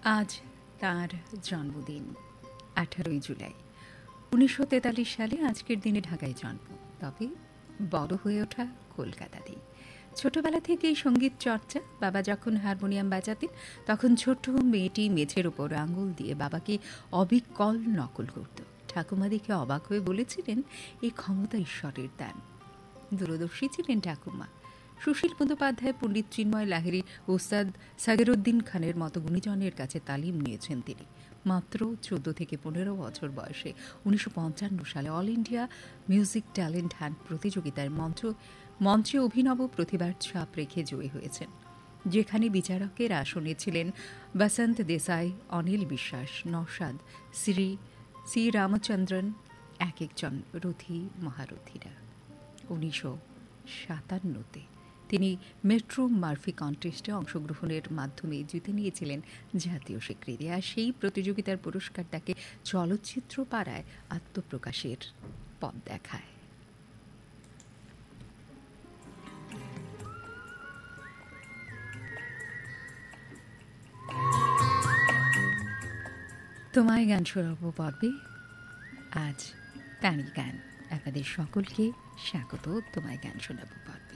আজ তাঁর জন্মদিন 18ই জুলাই। 1943 সালে আজকের দিনে ঢাকায় জন্ম, তবে বড় হয়ে ওঠা কলকাতাতেই। ছোটবেলা থেকেই সঙ্গীত চর্চা। বাবা যখন হারমোনিয়াম বাজাতেন তখন ছোট মেয়েটি মেঝের ওপর আঙুল দিয়ে বাবাকে অবিকল নকল করত। ঠাকুমা দেখে অবাক হয়ে বলেছিলেন, এই ক্ষমতা ঈশ্বরের দান। দূরদর্শী ছিলেন ঠাকুমা। সুশীল বন্দ্যোপাধ্যায়, পণ্ডিত চিন্ময় লাহিড়ী, ওস্তাদ সাগিরউদ্দিন খানের মতো গুণীজনের কাছে তালিম নিয়েছেন তিনি। মাত্র 14 থেকে 15 বছর বয়সে 1955 সালে all India music talent hunt প্রতিযোগিতার মঞ্চে অভিনব প্রতিভার ছাপ রেখে জয়ী হয়েছেন, যেখানে বিচারকের আসনে ছিলেন বসন্ত দেসাই, অনিল বিশ্বাস, নওশাদ, সি রামচন্দ্রন, এক একজন রথী মহারথীরা। 1957-তে তিনি মেট্রো মার্ফি কন্টেস্টে অংশগ্রহণের মাধ্যমে জিতে নিয়েছিলেন জাতীয় স্বীকৃতি, আর সেই প্রতিযোগিতার পুরস্কার তাকে চলচ্চিত্র পাড়ায় আত্মপ্রকাশের পথ দেখায়। তোমায় গান শোনাবো পর্বে আজ তাঁরই গান। আপনাদের সকলকে স্বাগত তোমায় গান শোনাবো পর্বে।